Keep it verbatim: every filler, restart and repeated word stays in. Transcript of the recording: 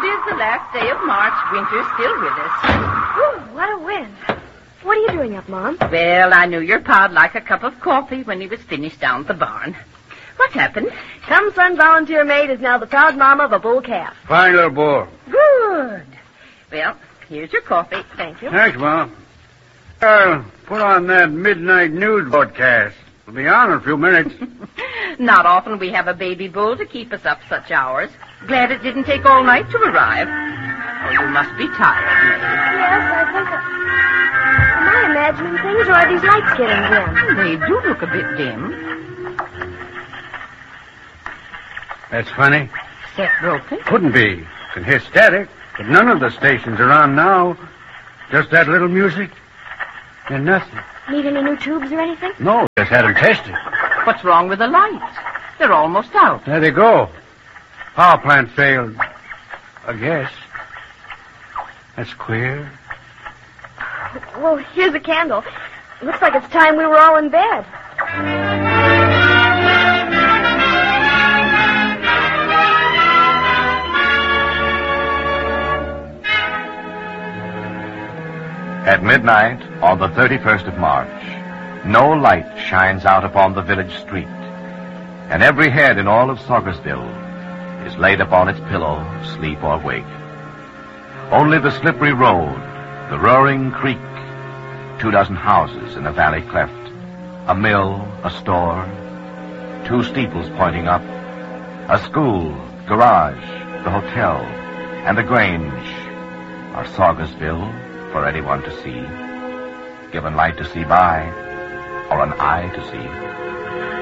is the last day of March. Winter's still with us. Whew, what a wind. What are you doing up, Mom? Well, I knew your pa'd like a cup of coffee when he was finished down at the barn. What's happened? Come Son volunteer maid is now the proud mama of a bull calf. Fine little bull. Good. Well, here's your coffee. Thank you. Thanks, Mom. I'll put on that midnight news broadcast. We'll be on in a few minutes. Not often we have a baby bull to keep us up such hours. Glad it didn't take all night to arrive. Oh, you must be tired, May. Yes, I think I... Am I imagining things, or are these lights getting dim? They do look a bit dim. That's funny. Set broken? Couldn't be. You can hear static, but none of the stations are on now. Just that little music and nothing. Need any new tubes or anything? No, just had them tested. What's wrong with the lights? They're almost out. There they go. Power plant failed. I guess. That's queer. Well, here's a candle. Looks like it's time we were all in bed. At midnight on the thirty-first of March, no light shines out upon the village street, and every head in all of Saugersville is laid upon its pillow, sleep or wake. Only the slippery road, the roaring creek, two dozen houses in a valley cleft, a mill, a store, two steeples pointing up, a school, garage, the hotel, and the Grange are Saugersville for anyone to see, given light to see by, or an eye to see.